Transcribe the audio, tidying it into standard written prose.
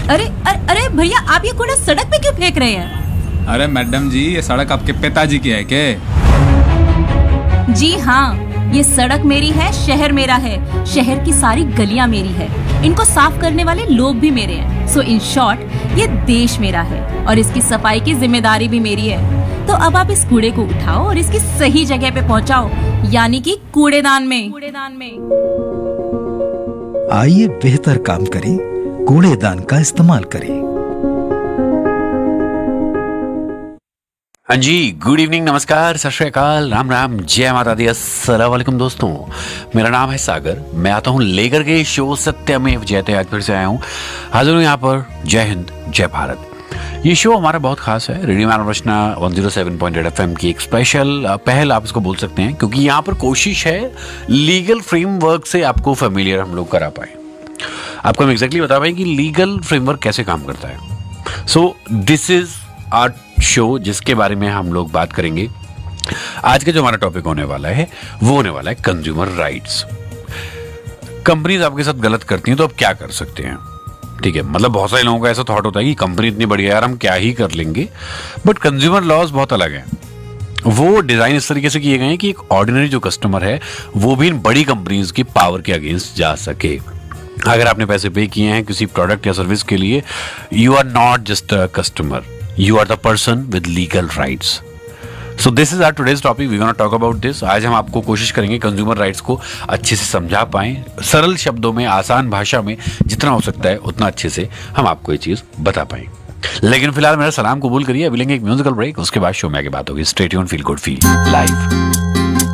अरे अरे अरे भैया, आप ये कूड़ा सड़क पे क्यों फेंक रहे हैं? अरे मैडम जी, ये सड़क आपके पिताजी की है क्या? जी हाँ, ये सड़क मेरी है, शहर मेरा है, शहर की सारी गलियां मेरी है, इनको साफ करने वाले लोग भी मेरे हैं। सो इन शॉर्ट, ये देश मेरा है और इसकी सफाई की जिम्मेदारी भी मेरी है। तो अब आप इस कूड़े को उठाओ और इसकी सही जगह पे पहुंचाओ, यानी कि कूड़ेदान में। आइए बेहतर काम करें, कूड़ेदान का इस्तेमाल करें। हाँ जी, गुड इवनिंग, नमस्कार, सत श्री अकाल, राम राम, जय माता दी, अस्सलाम वालेकुम दोस्तों। मेरा नाम है सागर, मैं आता हूँ लेकर के शो सत्यमेव जयते। आज फिर से आया हूँ, हाजिर हूँ यहाँ पर। जय हिंद, जय भारत। ये शो हमारा बहुत खास है, रेडियो मानवरचना 107.8 FM की एक स्पेशल पहल आप इसको बोल सकते हैं, क्योंकि यहाँ पर कोशिश है लीगल फ्रेमवर्क से आपको फेमिलियर हम लोग करा पाए, आपको हम एग्जैक्टली बता पाए कि लीगल फ्रेमवर्क कैसे काम करता है। So this is our show जिसके बारे में हम लोग बात करेंगे। आज का जो हमारा टॉपिक होने वाला है वो होने वाला है कंज्यूमर राइट्स। कंपनीज आपके साथ गलत करती हैं तो आप क्या कर सकते हैं? ठीक है, मतलब बहुत सारे लोगों का ऐसा थॉट होता है कि कंपनी इतनी बढ़िया यार, हम क्या ही कर लेंगे। बट कंज्यूमर लॉज बहुत अलग हैं। वो डिजाइन इस तरीके से किए गए हैं कि एक ऑर्डिनरी जो कस्टमर है वो भी इन बड़ी कंपनीज की पावर के अगेंस्ट जा सके। अगर आपने पैसे पे किए हैं किसी प्रोडक्ट या सर्विस के लिए, you are not just a customer, you are the person with legal rights. So this is our today's topic. We're gonna talk about this. आज हम आपको कोशिश करेंगे कंज्यूमर राइट्स को अच्छे से समझा पाएं, सरल शब्दों में, आसान भाषा में, जितना हो सकता है उतना अच्छे से हम आपको ये चीज बता पाएं। लेकिन फिलहाल मेरा सलाम कबूल करिए, अभी लेंगे एक म्यूजिकल ब्रेक, उसके बाद शो में आगे बात होगी। Stay tuned, feel good, feel live.